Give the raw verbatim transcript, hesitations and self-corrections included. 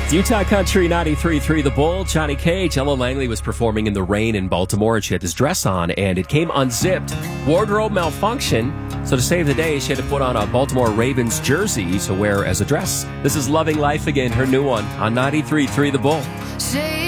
Utah Country ninety-three point three The Bull. Johnny Cage. Ella Langley was performing in the rain in Baltimore, and she had this dress on, and it came unzipped. Wardrobe malfunction. So to save the day, she had to put on a Baltimore Ravens jersey to wear as a dress. This is Loving Life Again, her new one, on ninety-three point three The Bull.